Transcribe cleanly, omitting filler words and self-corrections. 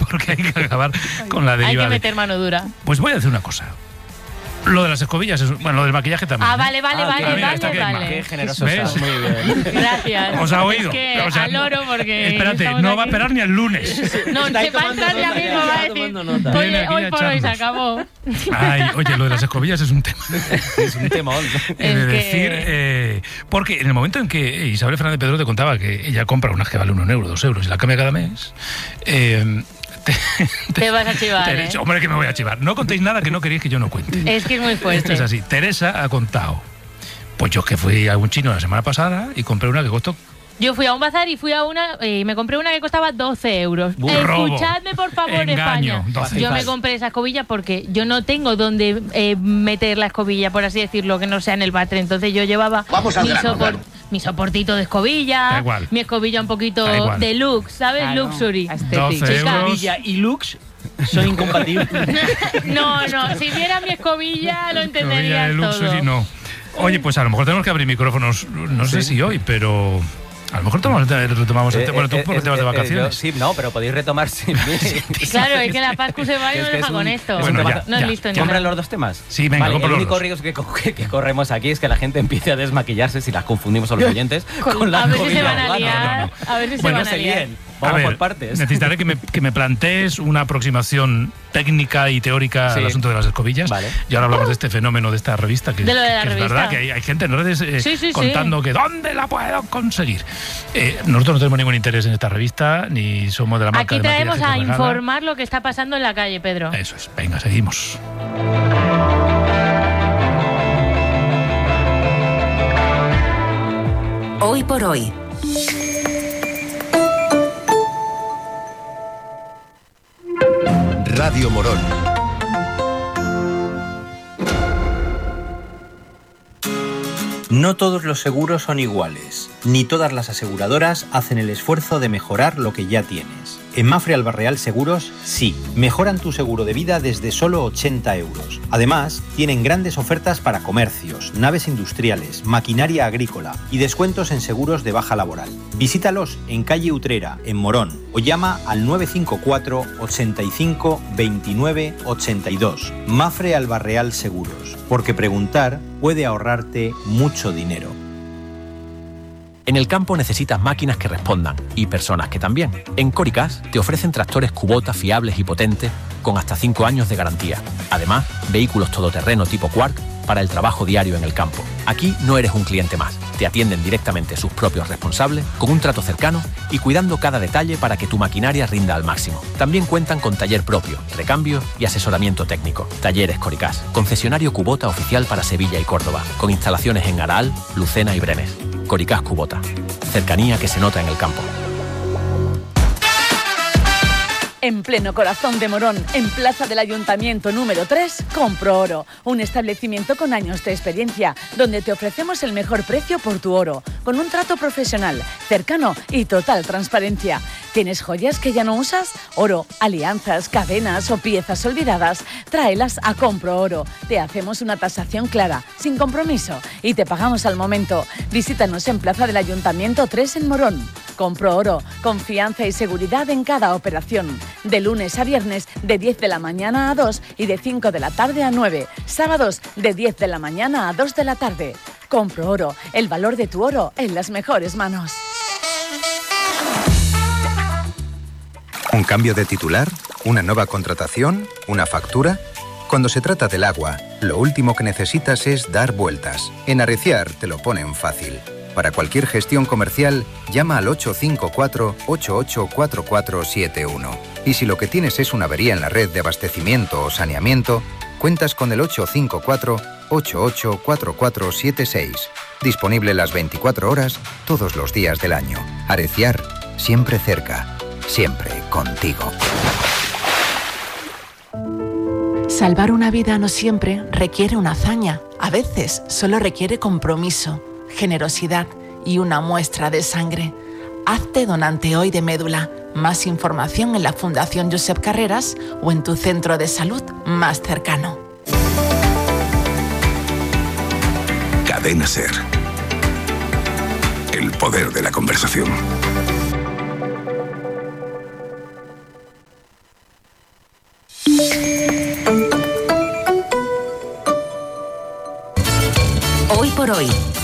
porque hay que acabar con la deriva. Hay que meter mano dura. Pues voy a decir una cosa. Lo de las escobillas, lo del maquillaje también. Vale. Qué generoso. ¿Ves? Muy bien. Gracias. ¿Os ha oído? Es que al loro, porque... Espérate, no va a esperar ni el lunes. No, se va a entrar ya mismo, va a decir, oye, hoy por hoy se acabó. Ay, oye, lo de las escobillas es un tema. Es un temón. He de decir, porque en el momento en que Isabel Fernández Pedrote contaba que ella compra una que vale 1 euro, 2 euros y la cambia cada mes... Te vas a chivar, Hombre, que me voy a chivar. No contéis nada que no queréis que yo no cuente. Es que es muy fuerte. Esto es así. Teresa ha contado. Pues yo que fui a un chino la semana pasada y compré una que costó... Yo fui a un bazar y me compré una que costaba 12 euros. Robo. Escuchadme, por favor, Engaño, España. 12. Yo me compré esa escobilla porque yo no tengo donde meter la escobilla, por así decirlo, que no sea en el batre. Entonces yo llevaba mi soportito de escobilla, mi escobilla un poquito deluxe, ¿sabes? Claro. Luxury. 12 euros. Escobilla y lux son incompatibles. No, si viera mi escobilla lo entenderías todo. Luxury, no. Oye, pues a lo mejor tenemos que abrir micrófonos, no sé si hoy, pero... A lo mejor retomamos el tema. Bueno, tú porque te vas de vacaciones. Sí, no, pero podéis retomar sin mí. Claro, es que la Pascu se va y nos deja con esto. Bueno, no es listo. ¿Compran los dos temas? Sí, venga, vale, el único riesgo que corremos aquí es que la gente empiece a desmaquillarse si las confundimos a los oyentes con la A ver si se van a liar. A ver si se van a liar. Vamos por partes. Necesitaré que me plantees una aproximación técnica y teórica al asunto de las escobillas. Vale. Y ahora hablamos de este fenómeno, de esta revista, que, de lo de la que revista. Es verdad que hay gente en redes contando que ¿dónde la puedo conseguir? Nosotros no tenemos ningún interés en esta revista, ni somos de la marca Aquí de maquillaje traemos a que regala. informar lo que está pasando en la calle, Pedro. Eso es. Venga, seguimos. Hoy por hoy. Radio Morón. No todos los seguros son iguales, ni todas las aseguradoras hacen el esfuerzo de mejorar lo que ya tienes. En Mapfre Albarreal Seguros, sí, mejoran tu seguro de vida desde solo 80 euros. Además, tienen grandes ofertas para comercios, naves industriales, maquinaria agrícola y descuentos en seguros de baja laboral. Visítalos en calle Utrera, en Morón, o llama al 954 85 29 82. Mapfre Albarreal Seguros, porque preguntar puede ahorrarte mucho dinero. En el campo necesitas máquinas que respondan y personas que también. En Coricas te ofrecen tractores Kubota fiables y potentes con hasta 5 años de garantía. Además, vehículos todoterreno tipo Quark para el trabajo diario en el campo. Aquí no eres un cliente más. Te atienden directamente sus propios responsables, con un trato cercano y cuidando cada detalle para que tu maquinaria rinda al máximo. También cuentan con taller propio, recambio y asesoramiento técnico. Talleres Coricas, concesionario Kubota oficial para Sevilla y Córdoba, con instalaciones en Araal, Lucena y Brenes. Coricas Kubota. Cercanía que se nota en el campo. En pleno corazón de Morón, en Plaza del Ayuntamiento número 3, Compro Oro, un establecimiento con años de experiencia, donde te ofrecemos el mejor precio por tu oro, con un trato profesional, cercano y total transparencia. ¿Tienes joyas que ya no usas? Oro, alianzas, cadenas o piezas olvidadas, tráelas a Compro Oro. Te hacemos una tasación clara, sin compromiso, y te pagamos al momento. Visítanos en Plaza del Ayuntamiento 3 en Morón. Compro Oro, confianza y seguridad en cada operación. De lunes a viernes, de 10 de la mañana a 2 y de 5 de la tarde a 9. Sábados, de 10 de la mañana a 2 de la tarde. Compro Oro, el valor de tu oro en las mejores manos. ¿Un cambio de titular? ¿Una nueva contratación? ¿Una factura? Cuando se trata del agua, lo último que necesitas es dar vueltas. En Arreciar te lo ponen fácil. Para cualquier gestión comercial, llama al 854-884471. Y si lo que tienes es una avería en la red de abastecimiento o saneamiento, cuentas con el 854-884476. Disponible las 24 horas, todos los días del año. Arreciar, siempre cerca, siempre contigo. Salvar una vida no siempre requiere una hazaña. A veces solo requiere compromiso, generosidad y una muestra de sangre. Hazte donante hoy de médula. Más información en la Fundación Josep Carreras o en tu centro de salud más cercano. Cadena SER. El poder de la conversación. Hoy por hoy.